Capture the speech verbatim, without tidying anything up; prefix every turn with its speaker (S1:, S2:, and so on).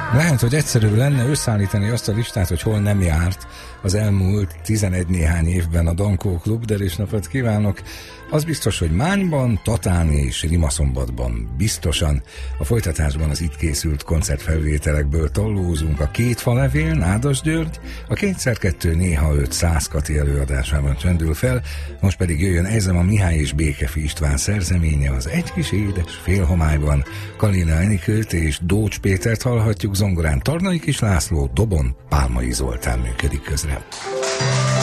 S1: Lehet, hogy egyszerűbb lenne összeállítani azt a listát, hogy hol nem járt az elmúlt tizenegy néhány évben a Dankó Klub, de is napot kívánok. Az biztos, hogy Mányban, Tatán és Rimaszombatban biztosan. A folytatásban az itt készült koncertfelvételekből tallózunk. A Két falevél, Nádas György, a Kétszer kettő néha öt Szászkati előadásában csendül fel, most pedig jöjjön ezem a Mihály és Békefi István szerzeménye, az Egy kis édes félhomályban. Kalina Enikőt és Dócs Pétert hallhatjuk, zongorán Tarnai Kis László, dobon Pálmai Zoltán működik közre.